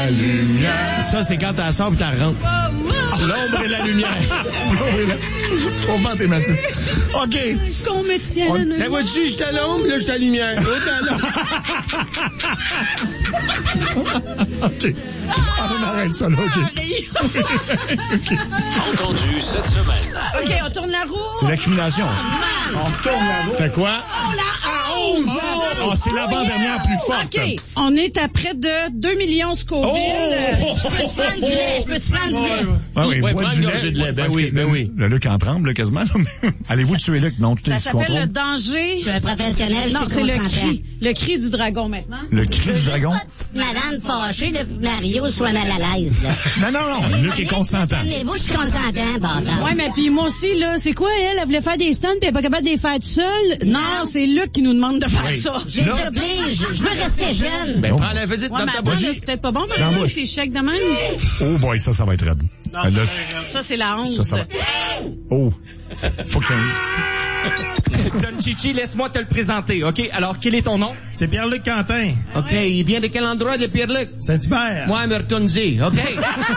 La lumière. Ça, c'est quand t'as sors pis t'as rentres. L'ombre et la lumière. On vend tes matins. OK. Qu'on me tienne. La vois-tu, j'étais à l'ombre, là, j'étais à la lumière. L'autre à l'ombre. OK. On arrête ça, là, OK. Entendu cette semaine. OK, on tourne la roue. C'est l'accumulation. On retourne la roue. Fait quoi? Oh là, à 11. Oh, c'est l'avant-dernière plus forte. OK, on est à près de 2 millions Scoville. Oh! Je peux te prendre du lait, je peux te prendre du lait. Ah oui, Ouais, bois prends du une gorgée de lait. Ben Parce oui, que ben oui. Le Luc en tremble, là, quasiment. Allez-vous tuer Luc? Non, tout est Ça sous s'appelle le contrôle. danger. Je suis un professionnel, Non, je c'est suis le concentrant. cri. Le cri du dragon maintenant. Le cri du dragon? Madame fâchée, le Mario soit mal à l'aise, là. Non, Luc est consentant. Calmez-vous, je suis consentant, bâtard. Ouais, mais puis moi aussi, là, c'est quoi, elle voulait faire des stunts puis elle est pas capable de les faire toute seule? Non, c'est Luc qui nous demande de faire ça. Je les oblige, je veux rester jeune. Ben, prends la visite Ouais, dans mais ta attends, bouche. là, c'est peut-être pas bon, J'en mais bouche. c'est chèque de même. Oh boy, ça va être raide. Là, Ça, c'est la honte. ça va. Oh. Faut que Don Chichi, laisse-moi te le présenter, OK? Alors, quel est ton nom? C'est Pierre-Luc Quentin. OK, il vient de quel endroit de Pierre-Luc? Saint-Hubert. Moi, Mertonzi, OK? non,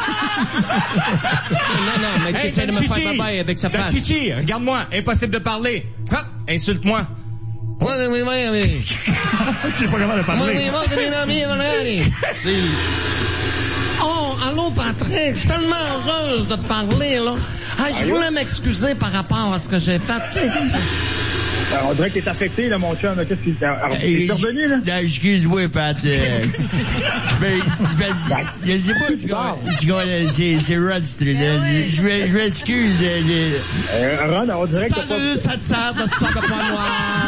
mais Hey, t'essaies de Don me faire Chichi! babaye avec sa Don face. Chichi, regarde-moi, impossible de parler. Hop, insulte-moi. Oui. J'ai pas capable de parler. Oh, allô, Patrick, je suis tellement heureuse de te parler, là. Ah, je voulais m'excuser par rapport à ce que j'ai fait, tu sais. On dirait que t'es affecté, là, mon chum. Qu'est-ce qu'il t'es revenu, là? Excuse-moi, Pat. Mais, je sais pas, c'est Rod Street, là. Je m'excuse. Ron, on dirait que t'as pas... Salut, ça te sert de te faire de poing noir.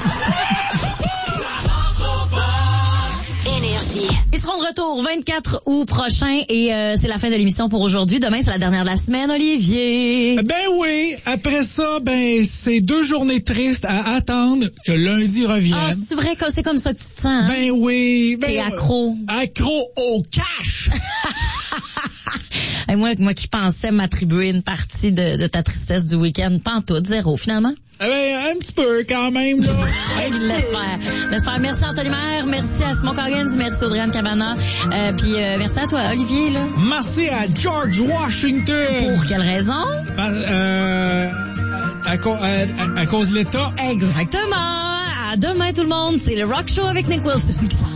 Énergie. Ils seront de retour 24 août prochain et c'est la fin de l'émission pour aujourd'hui. Demain, c'est la dernière de la semaine, Olivier. Ben oui, après ça, c'est 2 journées tristes à attendre que lundi revienne. Ah, c'est vrai que c'est comme ça que tu te sens, hein? Ben oui. T'es accro. Accro au cash. Et moi qui pensais m'attribuer une partie de ta tristesse du week-end, pantoute, zéro, finalement. Un petit peu quand même, là. Laisse faire. Merci Anthony Maire, merci à Simon Coggins, merci Audrey-Anne Cabana, puis merci à toi, Olivier, là. Merci à George Washington. Pour quelle raison? À cause de l'État. Exactement. À demain, tout le monde. C'est le Rock Show avec Nick Wilson.